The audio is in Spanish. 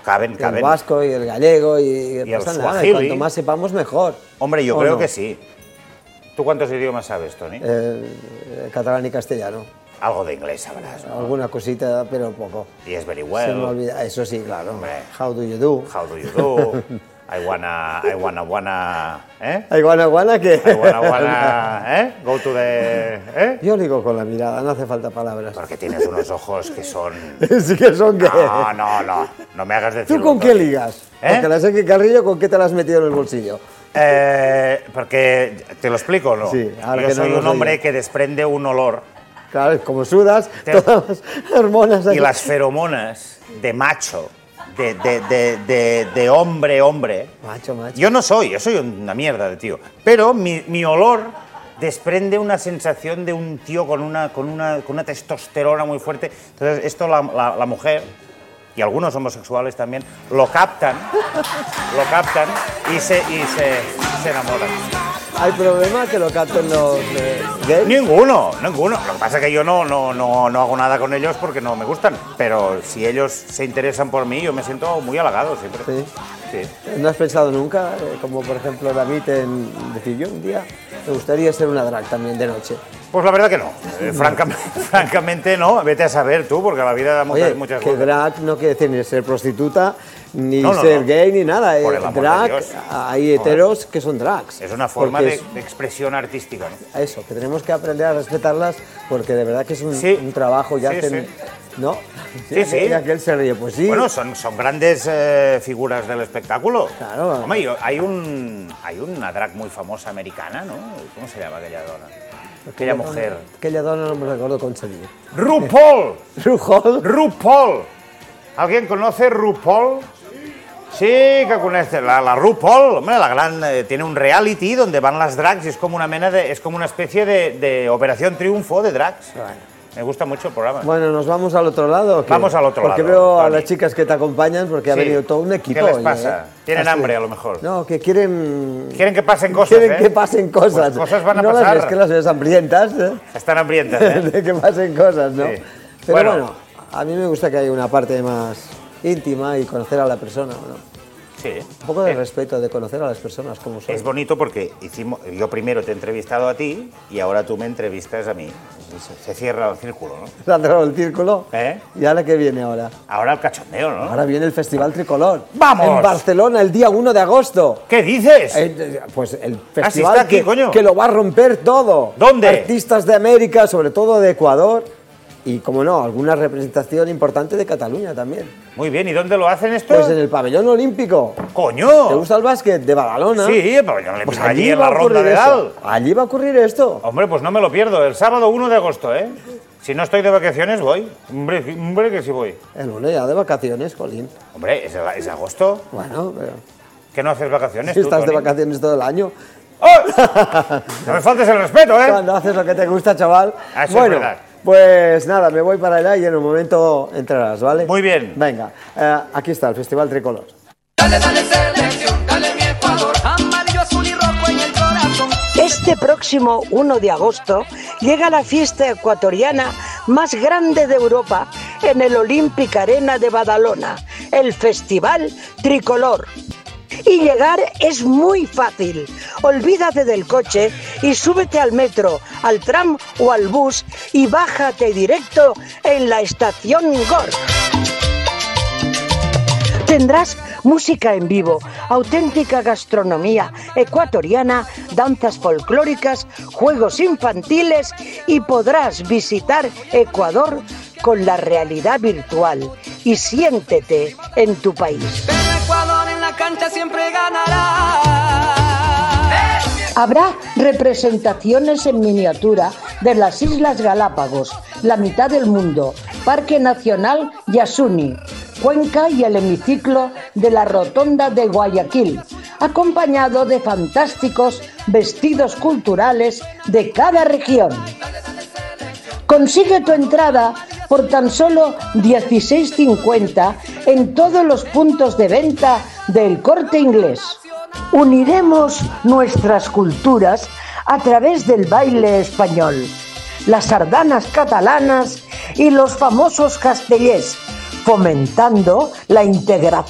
caben. El vasco y el gallego y el pasa nada, suajili. y cuanto más sepamos, mejor. Hombre, yo creo que sí. ¿Tú cuántos idiomas sabes, Toni? Catalán y castellano. Algo de inglés sabrás, ¿no? Alguna cosita, pero poco. Y es very Se me well. olvida, eso sí, claro. Hombre. How do you do? How do you do? I wanna, ¿eh? I wanna, ¿qué? I wanna, ¿eh? Go to the, ¿eh? Yo digo con la mirada, no hace falta palabras. Porque tienes unos ojos que son... Sí que son que... No me hagas decirlo. ¿Tú con qué ligas? Porque la sé que Carrillo, ¿con qué te la has metido en el bolsillo? Porque, ¿te lo explico o no? Sí, ahora yo que no soy lo un sé hombre yo. que desprende un olor. Claro, como sudas, todas las hormonas... Y las feromonas de macho, de hombre... Macho. Yo soy una mierda de tío. Pero mi olor desprende una sensación de un tío con una testosterona muy fuerte. Entonces, esto la mujer, y algunos homosexuales también, lo captan y se enamoran. ¿Hay problema que lo capten los gays? Ninguno. Lo que pasa es que yo no hago nada con ellos porque no me gustan. Pero si ellos se interesan por mí, yo me siento muy halagado siempre. Sí. ¿No has pensado nunca, como por ejemplo David, en decir yo un día me gustaría ser una drag también de noche? Pues la verdad que no. Francamente no. Vete a saber tú, porque la vida da muchas que cosas. drag no quiere decir ni ser prostituta, ni ser gay, ni nada. Por el amor drag, de Dios. hay heteros que son drags. Es una forma de expresión artística, ¿no? Eso, que tenemos que aprender a respetarlas, porque de verdad que es un trabajo y hacen... ¿No? Sí. Y aquel se ríe, pues sí. Bueno, son grandes figuras del espectáculo. Claro. Hombre, hay una drag muy famosa americana, ¿no? ¿Cómo se llama aquella dona? Aquella mujer. Aquella dona no me recuerdo con serio. RuPaul. RuPaul. ¿Alguien conoce RuPaul? Sí, que conoce la RuPaul. Hombre, la gran tiene un reality donde van las drags y es como una especie de Operación Triunfo de drags. Bueno. Me gusta mucho el programa. Bueno, ¿nos vamos al otro lado o qué? Vamos al otro lado. Porque veo a Toni. las chicas que te acompañan, porque ha venido todo un equipo. ¿Qué les pasa? ¿Tienen hambre a lo mejor? No, que quieren... Quieren que pasen cosas, Quieren que pasen cosas. Pues cosas van a no pasar. Las ves, que las ves hambrientas, Están hambrientas, ¿eh? de que pasen cosas, ¿no? Sí. Pero bueno, a mí me gusta que haya una parte más íntima y conocer a la persona, ¿no? Sí. Un poco de respeto, de conocer a las personas como son. Es bonito porque yo primero te he entrevistado a ti y ahora tú me entrevistas a mí. Se cierra el círculo, ¿no? Se ha cerrado el círculo. ¿Eh? ¿Y ahora qué viene ahora? Ahora el cachondeo, ¿no? Ahora viene el Festival Tricolor. ¡Vamos! En Barcelona, el día 1 de agosto. ¿Qué dices? Pues el sí festival está aquí, coño. que lo va a romper todo. ¿Dónde? Artistas de América, sobre todo de Ecuador. Y, como no, alguna representación importante de Cataluña también. Muy bien, ¿y dónde lo hacen esto? Pues en el Pabellón Olímpico. ¡Coño! ¿Te gusta el básquet? De Badalona. Sí, el Pabellón Olímpico, Pues allí en va la a Ronda ocurrir de esto. Dalt. Allí va a ocurrir esto. Hombre, pues no me lo pierdo. El sábado 1 de agosto, ¿eh? Si no estoy de vacaciones, voy. Hombre, que sí voy. El lunes ya de vacaciones, Colín. Hombre, ¿es agosto? Bueno, pero... ¿Que no haces vacaciones Si tú, estás de Toni? vacaciones todo el año. ¡Oh! No me faltes el respeto, ¿eh? Cuando haces lo que te gusta, chaval. Eso es Bueno, verdad. pues nada, me voy para allá y en un momento entrarás, ¿vale? Muy bien. Venga, aquí está el Festival Tricolor. Dale, dale selección, dale mi Ecuador, amarillo, azul y rojo en el corazón. Este próximo 1 de agosto llega la fiesta ecuatoriana más grande de Europa en el Olympic Arena de Badalona, el Festival Tricolor. Y llegar es muy fácil. Olvídate del coche y súbete al metro, al tram o al bus y bájate directo en la estación GOR. Tendrás música en vivo, auténtica gastronomía ecuatoriana, danzas folclóricas, juegos infantiles y podrás visitar Ecuador con la realidad virtual y siéntete en tu país. Pero Ecuador en la cancha siempre ganará. Habrá representaciones en miniatura de las Islas Galápagos, la mitad del mundo, Parque Nacional Yasuni, Cuenca y el hemiciclo de la Rotonda de Guayaquil, acompañado de fantásticos vestidos culturales de cada región. Consigue tu entrada por tan solo 16,50 en todos los puntos de venta del Corte Inglés. Uniremos nuestras culturas a través del baile español, las sardanas catalanas y los famosos castellers, fomentando la integración